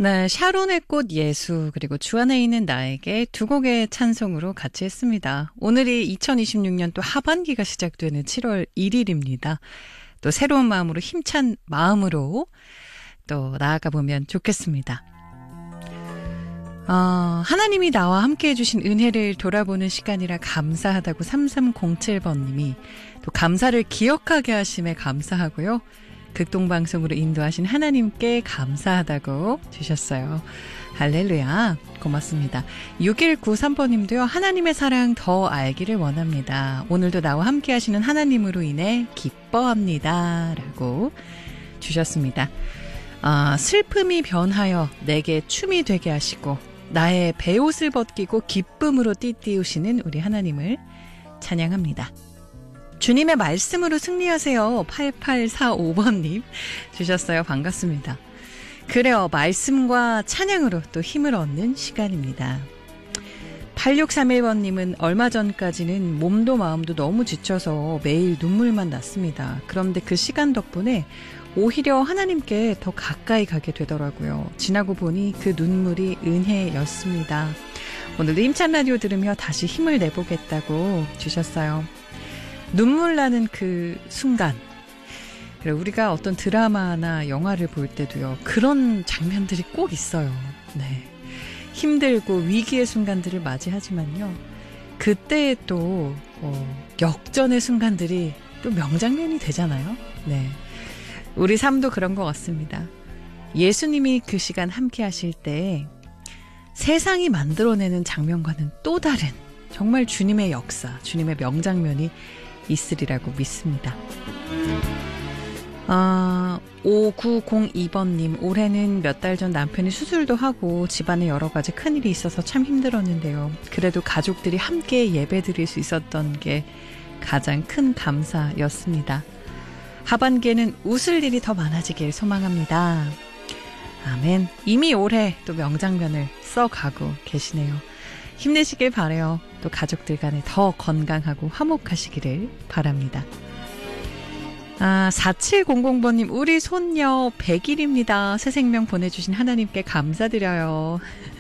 네, 샤론의 꽃 예수 그리고 주 안에 있는 나에게 두 곡의 찬송으로 같이 했습니다. 오늘이 2026년 또 하반기가 시작되는 7월 1일입니다. 또 새로운 마음으로 힘찬 마음으로 또 나아가 보면 좋겠습니다. 하나님이 나와 함께 해주신 은혜를 돌아보는 시간이라 감사하다고 3307번님이 또 감사를 기억하게 하심에 감사하고요. 극동방송으로 인도하신 하나님께 감사하다고 주셨어요. 할렐루야. 고맙습니다. 6193번님도요. 하나님의 사랑 더 알기를 원합니다. 오늘도 나와 함께 하시는 하나님으로 인해 기뻐합니다. 라고 주셨습니다. 슬픔이 변하여 내게 춤이 되게 하시고 나의 베옷을 벗기고 기쁨으로 띠띠우시는 우리 하나님을 찬양합니다. 주님의 말씀으로 승리하세요. 8845번님 주셨어요. 반갑습니다. 그래요. 말씀과 찬양으로 또 힘을 얻는 시간입니다. 8631번님은 얼마 전까지는 몸도 마음도 너무 지쳐서 매일 눈물만 났습니다. 그런데 그 시간 덕분에 오히려 하나님께 더 가까이 가게 되더라고요. 지나고 보니 그 눈물이 은혜였습니다. 오늘도 힘찬 라디오 들으며 다시 힘을 내보겠다고 주셨어요. 눈물 나는 그 순간, 우리가 어떤 드라마나 영화를 볼 때도요, 그런 장면들이 꼭 있어요. 네. 힘들고 위기의 순간들을 맞이하지만요, 그때에 또 역전의 순간들이 또 명장면이 되잖아요. 네. 우리 삶도 그런 것 같습니다. 예수님이 그 시간 함께 하실 때 세상이 만들어내는 장면과는 또 다른 정말 주님의 역사, 주님의 명장면이 있으리라고 믿습니다. 5902번님, 올해는 몇 달 전 남편이 수술도 하고 집안에 여러 가지 큰일이 있어서 참 힘들었는데요. 그래도 가족들이 함께 예배 드릴 수 있었던 게 가장 큰 감사였습니다. 하반기에는 웃을 일이 더 많아지길 소망합니다. 아멘. 이미 올해 또 명장면을 써가고 계시네요. 힘내시길 바라요. 또 가족들 간에 더 건강하고 화목하시기를 바랍니다. 4700번님, 우리 손녀 100일입니다. 새 생명 보내주신 하나님께 감사드려요.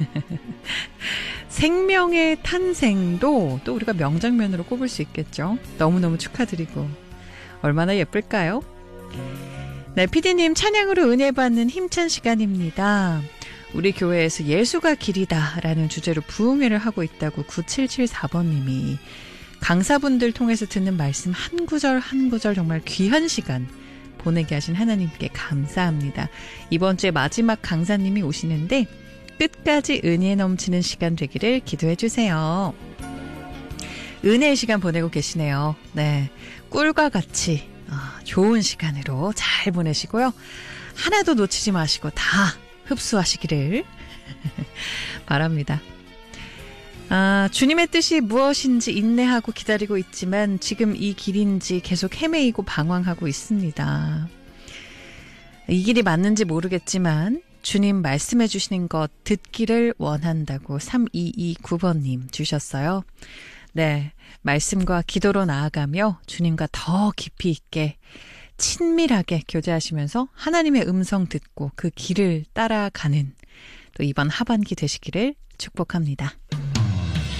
생명의 탄생도 또 우리가 명장면으로 꼽을 수 있겠죠. 너무너무 축하드리고 얼마나 예쁠까요? 네, 피디님 찬양으로 은혜 받는 힘찬 시간입니다. 우리 교회에서 예수가 길이다 라는 주제로 부흥회를 하고 있다고 9774번님이 강사분들 통해서 듣는 말씀 한 구절 한 구절 정말 귀한 시간 보내게 하신 하나님께 감사합니다. 이번 주에 마지막 강사님이 오시는데 끝까지 은혜 넘치는 시간 되기를 기도해 주세요. 은혜의 시간 보내고 계시네요. 네, 꿀과 같이 좋은 시간으로 잘 보내시고요. 하나도 놓치지 마시고 다 흡수하시기를 바랍니다. 주님의 뜻이 무엇인지 인내하고 기다리고 있지만 지금 이 길인지 계속 헤매이고 방황하고 있습니다. 이 길이 맞는지 모르겠지만 주님 말씀해 주시는 것 듣기를 원한다고 3229번님 주셨어요. 네, 말씀과 기도로 나아가며 주님과 더 깊이 있게 친밀하게 교제하시면서 하나님의 음성 듣고 그 길을 따라가는 또 이번 하반기 되시기를 축복합니다.